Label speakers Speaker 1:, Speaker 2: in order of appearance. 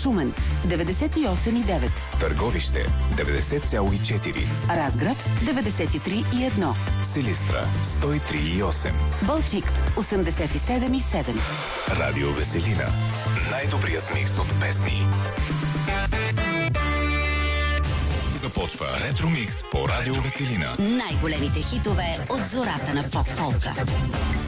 Speaker 1: Шумен 98,9.
Speaker 2: Търговище 90,4.
Speaker 1: Разград 93,1.
Speaker 2: Силистра 103,8.
Speaker 1: Балчик 87,7.
Speaker 2: Радио Веселина. Най-добрият микс от песни. Започва Ретромикс по Радио Веселина.
Speaker 1: Най-големите хитове от зората на поп-фолка.